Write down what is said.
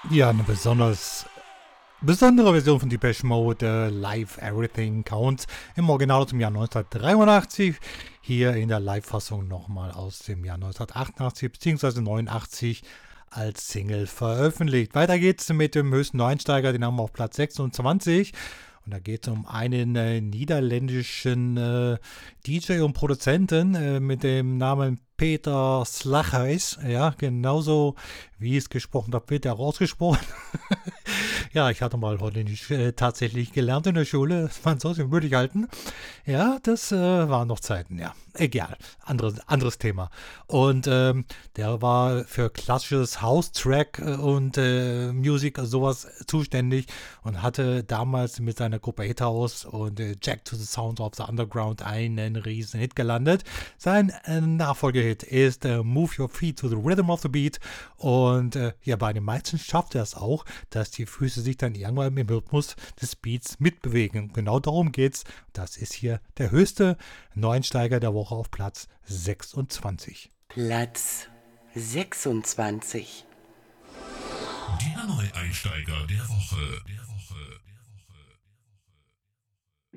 Ja, eine besondere Version von Depeche Mode, Live Everything Counts, im Original aus dem Jahr 1983, hier in der Live-Fassung nochmal aus dem Jahr 1988 bzw. 89 als Single veröffentlicht. Weiter geht's mit dem höchsten Einsteiger, den haben wir auf Platz 26. Und da geht es um einen niederländischen DJ und Produzenten mit dem Namen Peter Slaghuis. Ja, genauso wie es gesprochen wird, wird er rausgesprochen. Ja, ich hatte mal Holländisch tatsächlich gelernt in der Schule. Man soll es würdig halten. Ja, das waren noch Zeiten, ja. Egal, anderes Thema. Und der war für klassisches House-Track und Music, sowas zuständig und hatte damals mit seiner Gruppe Hithouse und Jack to the Sound of the Underground einen riesen Hit gelandet. Sein Nachfolgehit ist Move Your Feet to the Rhythm of the Beat und ja, bei den meisten schafft er es auch, dass die Füße sich dann irgendwann im Rhythmus des Beats mitbewegen. Genau darum geht's. Das ist hier der höchste Neueinsteiger der Woche auf Platz 26. Platz 26. Der Neueinsteiger der Woche.